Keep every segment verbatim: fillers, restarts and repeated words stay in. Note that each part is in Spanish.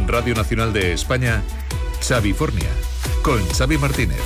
En Radio Nacional de España, Xavifornia, con Xavi Martínez.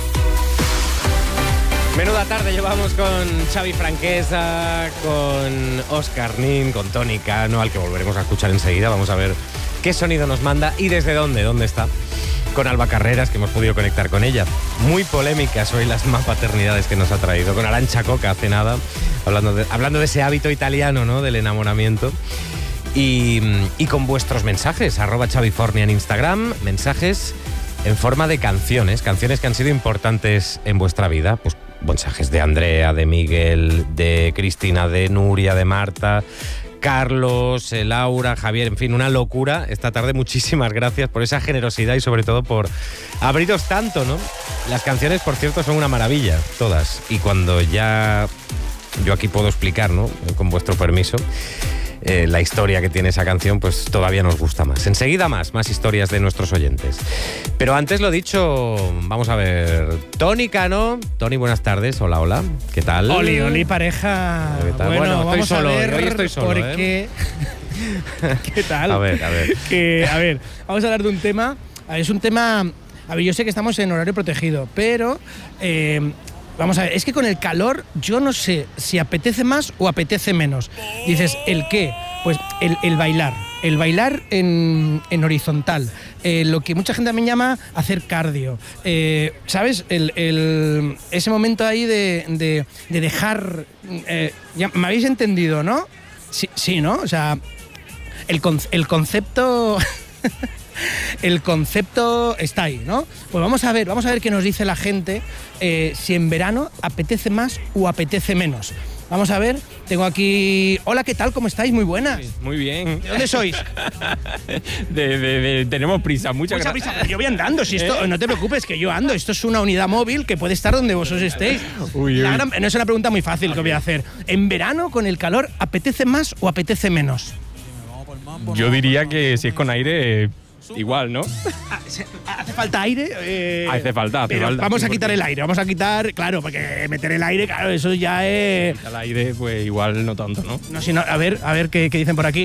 Menuda tarde llevamos con Xavi Franquesa, con Óscar Nin, con Toni Cano, al que volveremos a escuchar enseguida. Vamos a ver qué sonido nos manda y desde dónde, dónde está. Con Alba Carreras, que hemos podido conectar con ella. Muy polémicas hoy las más paternidades que nos ha traído. Con Arantxa Coca hace nada, hablando de, hablando de ese hábito italiano, ¿no?, del enamoramiento. Y, y con vuestros mensajes, arroba Xavifornia en Instagram, mensajes en forma de canciones, canciones que han sido importantes en vuestra vida, pues mensajes de Andrea, de Miguel, de Cristina, de Nuria, de Marta, Carlos, Laura, Javier, en fin, una locura esta tarde. Muchísimas gracias por esa generosidad y sobre todo por abriros tanto, ¿no? Las canciones, por cierto, son una maravilla, todas. Y cuando ya yo aquí puedo explicar, ¿no?, con vuestro permiso, Eh, la historia que tiene esa canción, pues todavía nos gusta más. Enseguida más, más historias de nuestros oyentes. Pero antes lo dicho, vamos a ver. Toni Cano. Toni, buenas tardes. Hola, hola. ¿Qué tal? Oli, oli, pareja. ¿Qué tal? Bueno, Bueno, estoy vamos solo, a ver hoy estoy solo, porque... ¿eh? ¿Qué tal? A ver, a ver. Que, a ver, vamos a hablar de un tema... A ver, es un tema... A ver, yo sé que estamos en horario protegido, pero... Eh, Vamos a ver, es que con el calor yo no sé si apetece más o apetece menos. Dices, ¿el qué? Pues el, el bailar. El bailar en, en horizontal. Eh, lo que mucha gente también llama hacer cardio. Eh, ¿Sabes? El, el, ese momento ahí de, de, de dejar... Eh, ya, ¿me habéis entendido, no? Sí, sí, ¿no? O sea, el, con, el concepto... El concepto está ahí, ¿no? Pues vamos a ver, vamos a ver qué nos dice la gente, eh, si en verano apetece más o apetece menos. Vamos a ver, tengo aquí... Hola, ¿qué tal? ¿Cómo estáis? Muy buenas. Muy bien. ¿De dónde sois? de, de, de, tenemos prisa, mucha, Mucha prisa. prisa. Yo voy andando, si esto, ¿Eh? No te preocupes, que yo ando. Esto es una unidad móvil que puede estar donde vosotros estéis. Uy, uy. La gran, no es una pregunta muy fácil que voy a hacer. ¿En verano, con el calor, apetece más o apetece menos? Yo diría que si es con aire... Igual, ¿no? ¿Hace falta aire? Eh, hace falta, hace pero falta. Vamos a quitar el aire, vamos a quitar... Claro, porque meter el aire, claro, eso ya es... El aire, pues igual no tanto, ¿no? No, sino, a ver, a ver qué, qué dicen por aquí.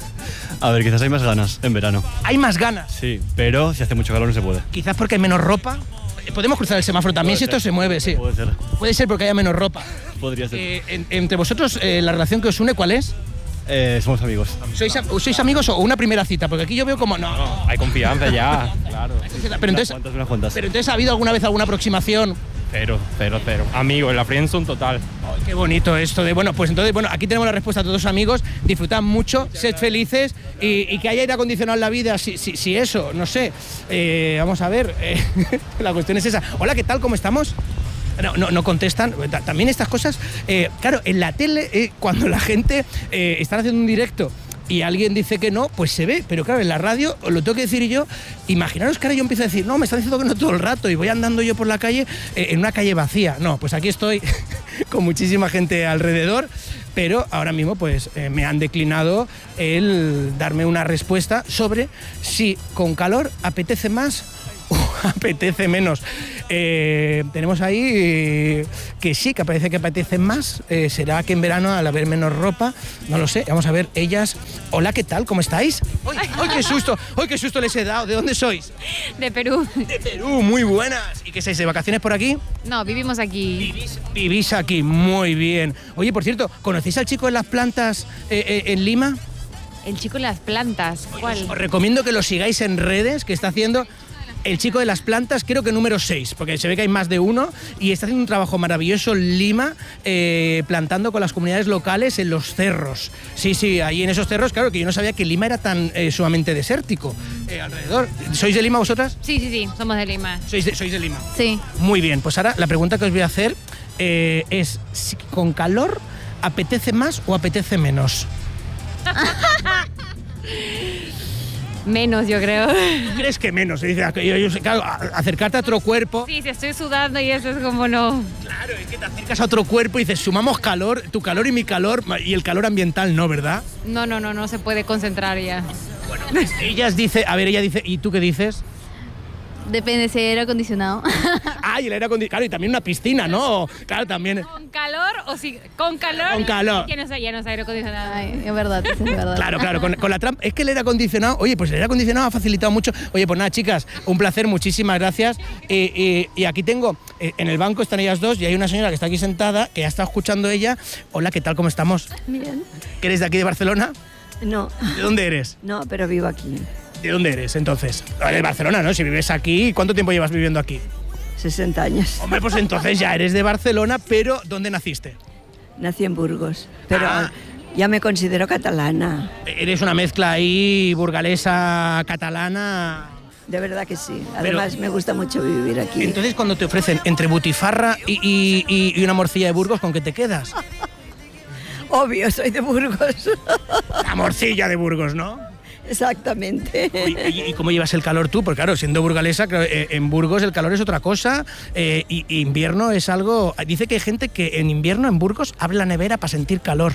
A ver, quizás hay más ganas en verano. ¿Hay más ganas? Sí, pero si hace mucho calor no se puede. Quizás porque hay menos ropa. Podemos cruzar el semáforo también si esto se mueve, sí. Puede ser. Puede ser porque haya menos ropa. Podría ser. Eh, en, entre vosotros, eh, ¿la relación que os une cuál es? Eh, somos amigos. ¿Sois, ¿Sois amigos o una primera cita? Porque aquí yo veo como... No, no hay confianza ya, claro. Pero entonces, unas cuantas, unas cuantas. pero entonces, ¿ha habido alguna vez alguna aproximación? Cero, cero, cero. Amigos, en la friendzone total. Oh, qué bonito esto de... Bueno, pues entonces, bueno, aquí tenemos la respuesta a todos amigos. Disfrutad mucho, sed felices y, y que haya aire acondicionado en la vida, si, si, si eso, no sé. Eh, vamos a ver, eh, la cuestión es esa. Hola, ¿qué tal? ¿Cómo estamos? No, no, no contestan. También estas cosas, eh, claro, en la tele, eh, cuando la gente eh, está haciendo un directo y alguien dice que no, pues se ve. Pero claro, en la radio, os lo tengo que decir yo, imaginaros que ahora yo empiezo a decir, no, me están diciendo que no todo el rato y voy andando yo por la calle, eh, en una calle vacía. No, pues aquí estoy con muchísima gente alrededor, pero ahora mismo pues eh, me han declinado el darme una respuesta sobre si con calor apetece más o apetece menos. Eh, tenemos ahí eh, que sí, que parece que apetece más. Eh, ¿Será que en verano, al haber menos ropa? No lo sé. Vamos a ver, ellas... Hola, ¿qué tal? ¿Cómo estáis? ¡Ay, ay qué susto! ¡Ay, qué susto les he dado! ¿De dónde sois? De Perú. De Perú, muy buenas. ¿Y qué estáis, de vacaciones por aquí? No, vivimos aquí. Vivís, vivís aquí, muy bien. Oye, por cierto, ¿conocéis al chico de las plantas eh, eh, en Lima? El chico de las plantas, ¿cuál? Oye, os recomiendo que lo sigáis en redes, que está haciendo... El chico de las plantas, creo que número seis, porque se ve que hay más de uno, y está haciendo un trabajo maravilloso en Lima, eh, plantando con las comunidades locales en los cerros. Sí, sí, ahí en esos cerros, claro, que yo no sabía que Lima era tan eh, sumamente desértico eh, alrededor. ¿Sois de Lima vosotras? Sí, sí, sí, somos de Lima. ¿Sois de, sois de Lima? Sí. Muy bien, pues ahora la pregunta que os voy a hacer eh, es, si ¿con calor apetece más o apetece menos? Menos, yo creo. ¿Crees que menos? Dice, yo, yo, claro, acercarte a otro cuerpo. Sí, si estoy sudando y eso es como no. Claro, es que te acercas a otro cuerpo y dices, sumamos calor, tu calor y mi calor, y el calor ambiental no, ¿verdad? No, no, no, no se puede concentrar ya. Bueno, ellas dice, a ver, ella dice, ¿y tú qué dices? Depende si hay aire acondicionado. Ah, y el aire acondicionado. Claro, y también una piscina, ¿no? Claro, también. ¿Con calor o si con calor? Con calor. Que no sé, ya no es aire acondicionado. Ay, es verdad, es verdad. Claro, claro, con, con la trampa. Es que el aire acondicionado, oye, pues el aire acondicionado ha facilitado mucho. Oye, pues nada, chicas, un placer, muchísimas gracias. Eh, eh, y aquí tengo, eh, en el banco están ellas dos y hay una señora que está aquí sentada, que ya está escuchando ella. Hola, ¿qué tal? ¿Cómo estamos? Bien. ¿Que eres de aquí de Barcelona? No, ¿De dónde eres? no, pero vivo aquí. ¿De dónde eres, entonces? De Barcelona, ¿no? Si vives aquí, ¿cuánto tiempo llevas viviendo aquí? sesenta años. Hombre, pues entonces ya eres de Barcelona, pero ¿dónde naciste? Nací en Burgos, pero Ah. ya me considero catalana. Eres una mezcla ahí burgalesa, catalana. De verdad que sí. Además, me gusta mucho vivir aquí. Entonces, cuando te ofrecen entre butifarra y, y- y- y una morcilla de Burgos, ¿con qué te quedas? Obvio, soy de Burgos. La morcilla de Burgos, ¿no? Exactamente. ¿Y, y- y cómo llevas el calor tú? Porque claro, siendo burgalesa, claro, eh, en Burgos el calor es otra cosa eh, y, y invierno es algo... Dice que hay gente que en invierno en Burgos abre la nevera para sentir calor.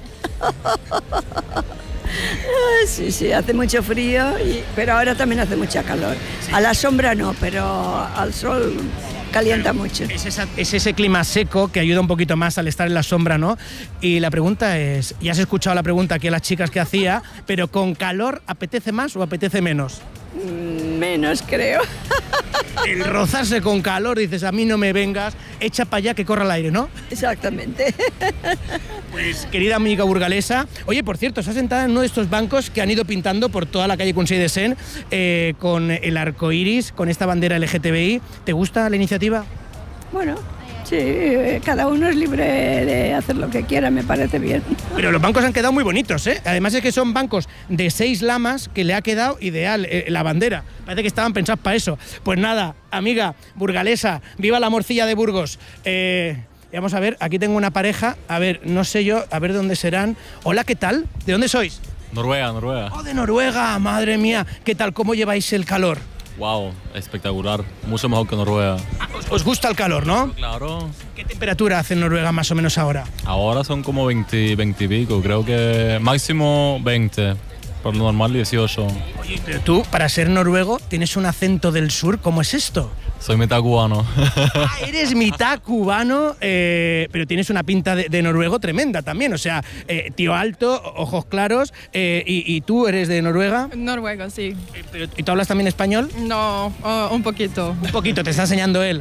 Sí, sí, hace mucho frío, y- pero ahora también hace mucha calor. A la sombra no, pero al sol calienta mucho. Es, esa- es ese clima seco que ayuda un poquito más al estar en la sombra, ¿no? Y la pregunta es, ya has escuchado la pregunta aquí a las chicas que hacía, pero ¿con calor apetece más o apetece menos? Mm, Menos, creo. El rozarse con calor, dices, a mí no me vengas, echa para allá que corra el aire, ¿no? Exactamente. Pues, querida amiga burgalesa, oye, por cierto, está sentada en uno de estos bancos que han ido pintando por toda la calle Consell de Sen eh, con el arco iris, con esta bandera L G T B I. ¿Te gusta la iniciativa? Bueno, sí, cada uno es libre de hacer lo que quiera, me parece bien. Pero los bancos han quedado muy bonitos, ¿eh? Además es que son bancos de seis lamas que le ha quedado ideal eh, la bandera. Parece que estaban pensados para eso. Pues nada, amiga burgalesa, viva la morcilla de Burgos. Eh, vamos a ver, aquí tengo una pareja. A ver, no sé yo, a ver de dónde serán. Hola, ¿qué tal? ¿De dónde sois? Noruega, Noruega. Oh, de Noruega, madre mía. ¿Qué tal? ¿Cómo lleváis el calor? Wow, espectacular. Mucho mejor que Noruega. Ah, Os, os gusta el calor, ¿no? Claro. ¿Qué temperatura hace en Noruega más o menos ahora? Ahora son como veinte, veinte y pico. Creo que máximo veinte. Por lo normal dieciocho. Oye, pero tú, para ser noruego, tienes un acento del sur. ¿Cómo es esto? Soy mitad cubano. Ah, eres mitad cubano, eh, pero tienes una pinta de, de noruego tremenda también. O sea, eh, tío alto, ojos claros. eh, y, y tú eres de Noruega? Noruega, sí. Eh, pero- ¿Y tú hablas también español? No, oh, un poquito. Un poquito, te está enseñando él.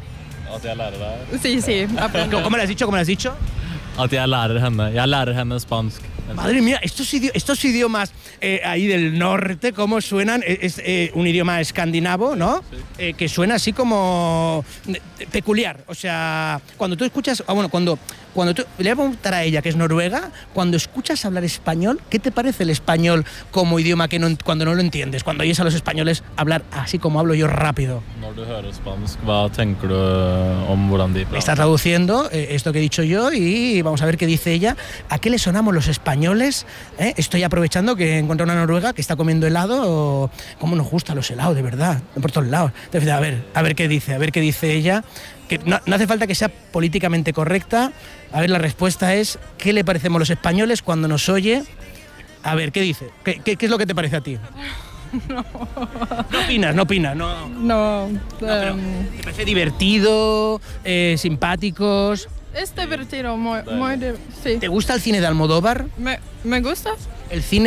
Sí, sí, aprendo. ¿Cómo le has dicho? ¿Cómo le has dicho? At jeg lærer henne. Jeg lærer henne spansk. Madre mía, estos, idi- estos idiomas eh, ahí del norte, ¿cómo suenan? Es, es, eh, un idioma escandinavo, ¿no? Eh, que suena así como eh, peculiar. O sea, cuando tú escuchas, ah, bueno, cuando, cuando tú, le voy a preguntar a ella, que es noruega, cuando escuchas hablar español, ¿qué te parece el español como idioma que no, ent- cuando no lo entiendes? Cuando oyes a los españoles hablar así como hablo yo rápido. Når du hører spansk, hva tenker du om hvordan de Le está traduciendo eh, esto que he dicho yo y vamos a ver qué dice ella. ¿A qué le sonamos los españoles? ¿Eh? Estoy aprovechando que encontré una noruega que está comiendo helado. ¿Cómo nos gustan los helados, de verdad? Por todos lados. Entonces, a ver, a ver qué dice, a ver qué dice ella. Que no, no hace falta que sea políticamente correcta. A ver, la respuesta es, ¿qué le parecemos los españoles cuando nos oye? A ver, ¿qué dice? ¿Qué, qué, qué es lo que te parece a ti? No. No opinas, no opinas, no. No. pero- em, ¿Te parece divertido, eh, simpáticos? es divertido, muy, muy di- sí. ¿Te gusta el cine de Almodóvar? Me, me gusta. El cine